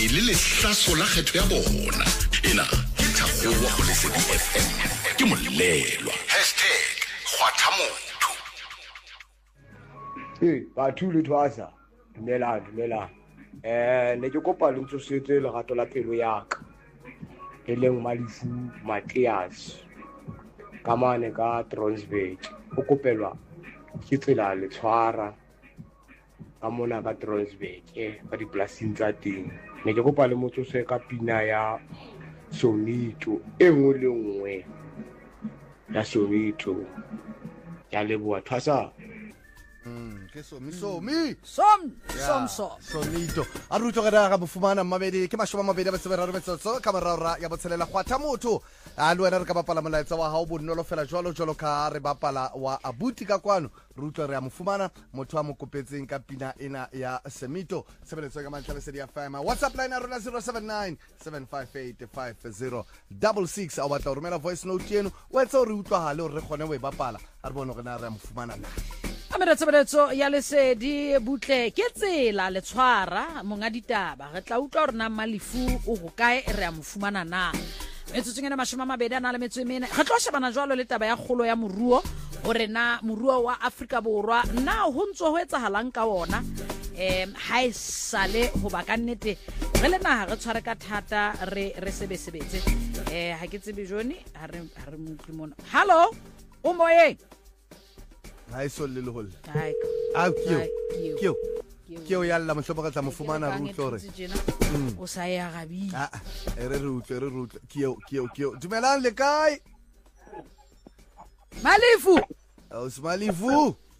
le lehlaso la kgetho ya bona. Ena ke Thakgowa go Lesedi FM. Ke Molelwa #kgwathamotho. Batho le twasa dumela ne ke kopa le ntshosetse lerato la pelo ya ka e leng Malifu Matias ka mane ka Transvaal o kopelwa ke tsela le tshwara ka mona ka Transvaal ka dipolasing tsa teng. Ne ke kopa le motsose ka pina ya Sonito e nngwe le nngwe ya Sonito ya leboa twasa. Ke Sonito a re utlwa ga bofumana mmabedi ke mashome a mabedi a betsebera re metsotso ka morara ya botshelela kgwatha motho a le wena re ka bapala molaetsa wa hao bonolo fela jwalo ka re bapala wa abuti ka kwano re utlwa re ya mofumana motho a mo kopetseng ka pina ena ya Semito sebeletso ka mantla Lesedi ya FM. WhatsApp line ya rona 079 758 5066 a batla romela voice note eno o etsa re utlwa hale re kgone we bapala a re bone re na re ya mofumana na Ameretsebeletso ya Lesedi butle ke tsela le tshwara monga ditaba re tla utlwa rena Malifu o go kae re a mofumana na metsotso ngene mashoma mabedi ana le metso e mene re tlo shebana jwalo le taba ya kgolo ya moruo o rena moruo wa Afrika Borwa na ho ntso ho etsahalang ka ona ha e sale ho ba ka nnete re le naha re tshware ka thata re sebetse ha ke tsebe joni ha re motli mona hallo o moyeng ha iso le hol hai kio ya la mhlobo ka tla mofumana re utlore o sa ya gabi re utlwe kio dumelang le kae Malifu Malifu